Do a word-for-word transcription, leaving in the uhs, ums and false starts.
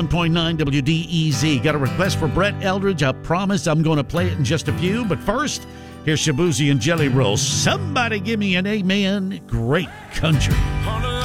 one point nine W D E Z. Got a request for Brett Eldridge. I promise I'm going to play it in just a few. But first, here's Shabuzi and Jelly Roll. Somebody give me an amen. Great country.